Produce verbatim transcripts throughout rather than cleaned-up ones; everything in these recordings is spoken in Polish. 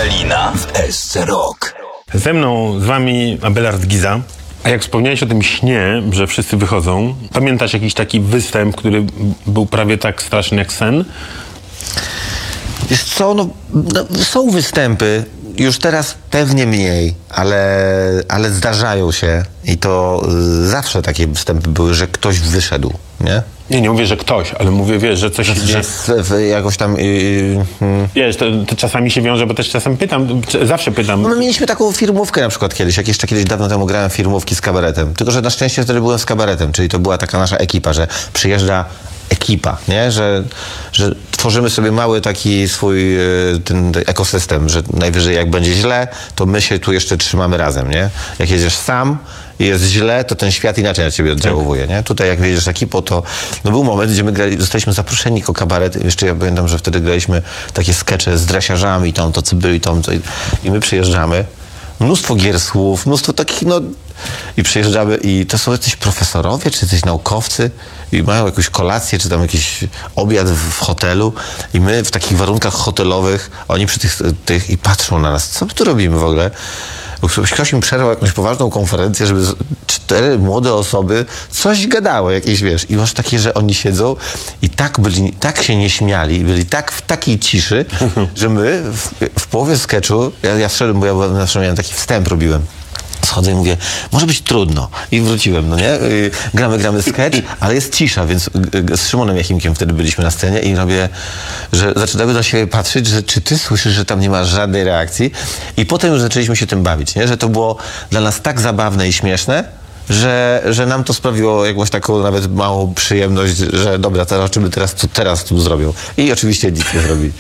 Halina w S C Rock. Ze mną, z wami Abelard Giza. A jak wspomniałeś o tym śnie, że wszyscy wychodzą, pamiętasz jakiś taki występ, który był prawie tak straszny jak sen? Wiesz co, no, no, są występy, już teraz pewnie mniej, ale, ale zdarzają się i to y, zawsze takie występy były, że ktoś wyszedł, nie? Nie, nie mówię, że ktoś, ale mówię, wiesz, że coś... Że, że w, w jakoś tam... Yy, yy. Wiesz, to, to czasami się wiąże, bo też czasem pytam, zawsze pytam. No my mieliśmy taką firmówkę na przykład kiedyś, jak jeszcze kiedyś dawno temu grałem firmówki z kabaretem, tylko że na szczęście wtedy byłem z kabaretem, czyli to była taka nasza ekipa, że przyjeżdża ekipa, nie? Że, że tworzymy sobie mały taki swój ten ekosystem, że najwyżej jak będzie źle, to my się tu jeszcze trzymamy razem, nie? Jak jedziesz sam i jest źle, to ten świat inaczej na ciebie oddziałuje, nie? Tutaj jak jedziesz ekipą, to no był moment, gdzie my grali, zostaliśmy zaproszeni jako kabaret. Jeszcze ja pamiętam, że wtedy graliśmy takie skecze z dresiarzami, tam to co byli, tam to, i my przyjeżdżamy. Mnóstwo gier słów, mnóstwo takich, no... I przyjeżdżamy i to są jacyś profesorowie, czy jacyś naukowcy i mają jakąś kolację, czy tam jakiś obiad w, w hotelu i my w takich warunkach hotelowych, oni przy tych, tych i patrzą na nas. Co my tu robimy w ogóle? Ktoś mi przerwał jakąś poważną konferencję, żeby cztery młode osoby coś gadały, jakieś, wiesz, i masz takie, że oni siedzą i tak byli, tak się nie śmiali, byli tak w takiej ciszy, że my w, w połowie sketchu, ja, ja wszedłem, bo ja byłem, zawsze miałem taki wstęp, robiłem. Schodzę i mówię, może być trudno. I wróciłem, no nie? Yy, gramy, gramy sketch, ale jest cisza, więc yy, z Szymonem Jachimkiem wtedy byliśmy na scenie i robię, że zaczynamy na siebie patrzeć, że czy ty słyszysz, że tam nie ma żadnej reakcji? I potem już zaczęliśmy się tym bawić, nie? Że to było dla nas tak zabawne i śmieszne, że, że nam to sprawiło jakąś taką nawet małą przyjemność, że dobra, to zobaczymy teraz, co teraz tu zrobią. I oczywiście nic nie zrobili.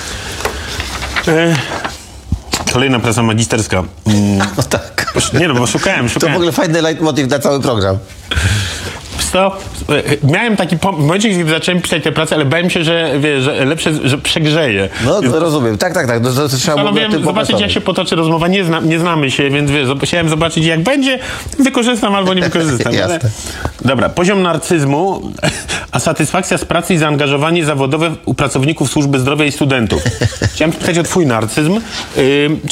E, kolejna praca magisterska. Mm. No tak. Nie no, bo szukałem, szukałem. To w ogóle fajny leitmotiv na cały program. To, miałem taki pom- w momencie, kiedy zacząłem pisać tę pracę, ale bałem się, że, wie, że lepsze, że przegrzeję. No to rozumiem, tak, tak, tak. No, to, to trzeba było Postanowiłem zobaczyć, jak się potoczy rozmowa. Nie, zna, nie znamy się, więc wiesz, chciałem zobaczyć, jak będzie. Wykorzystam albo nie wykorzystam. Jasne. Ale... Dobra, poziom narcyzmu, a satysfakcja z pracy i zaangażowanie zawodowe u pracowników służby zdrowia i studentów. Chciałem spytać o twój narcyzm. Yy,